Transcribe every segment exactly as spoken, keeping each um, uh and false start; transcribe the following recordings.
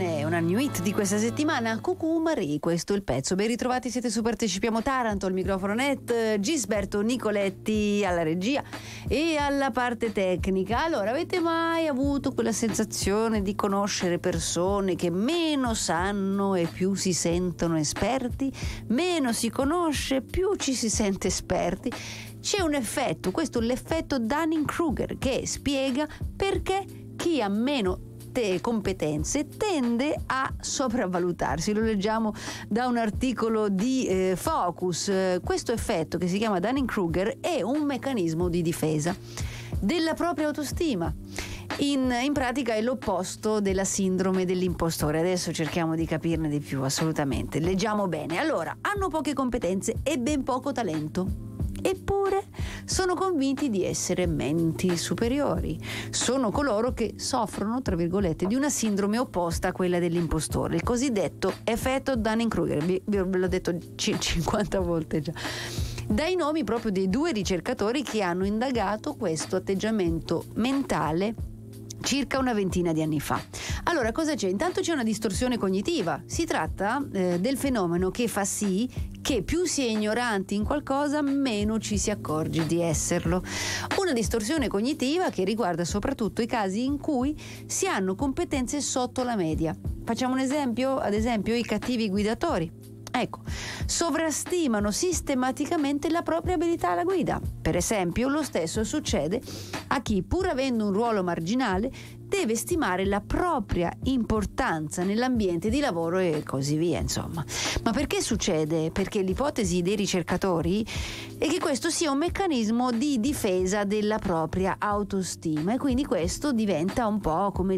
bene, una new hit di questa settimana, Cucù Marie, questo è il pezzo. Ben ritrovati, siete su Partecipiamo Taranto, al microfono net, Gisberto Nicoletti alla regia e alla parte tecnica. Allora, avete mai avuto quella sensazione di conoscere persone che meno sanno e più si sentono esperti? Meno si conosce, più ci si sente esperti? C'è un effetto, questo è l'effetto Dunning-Kruger, che spiega perché chi ha meno te competenze tende a sopravvalutarsi. Lo leggiamo da un articolo di eh, Focus. Eh, questo effetto, che si chiama Dunning-Kruger, è un meccanismo di difesa della propria autostima. In, in pratica è l'opposto della sindrome dell'impostore. Adesso cerchiamo di capirne di più, assolutamente. Leggiamo bene. Allora, hanno poche competenze e ben poco talento. Eppure sono convinti di essere menti superiori. Sono coloro che soffrono, tra virgolette, di una sindrome opposta a quella dell'impostore, il cosiddetto effetto Dunning-Kruger. Vi, vi l'ho detto cinquanta volte già. Dai nomi proprio dei due ricercatori che hanno indagato questo atteggiamento mentale circa una ventina di anni fa. Allora, cosa c'è? Intanto c'è una distorsione cognitiva. Si tratta eh, del fenomeno che fa sì che più si è ignoranti in qualcosa, meno ci si accorge di esserlo. Una distorsione cognitiva che riguarda soprattutto i casi in cui si hanno competenze sotto la media. Facciamo un esempio? Ad esempio, i cattivi guidatori. Ecco, sovrastimano sistematicamente la propria abilità alla guida. Per esempio, lo stesso succede a chi, pur avendo un ruolo marginale, deve stimare la propria importanza nell'ambiente di lavoro e così via, insomma. Ma perché succede? Perché l'ipotesi dei ricercatori è che questo sia un meccanismo di difesa della propria autostima, e quindi questo diventa un po', come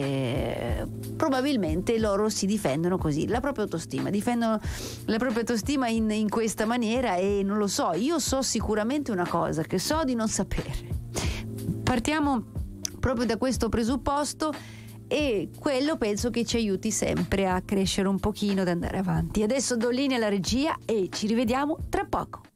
dire, probabilmente loro si difendono così, la propria autostima, difendono la propria autostima in, in questa maniera. E non lo so, io so sicuramente una cosa, che so di non sapere. Partiamo proprio da questo presupposto, e quello penso che ci aiuti sempre a crescere un pochino, ad andare avanti. Adesso do linea alla regia e ci rivediamo tra poco.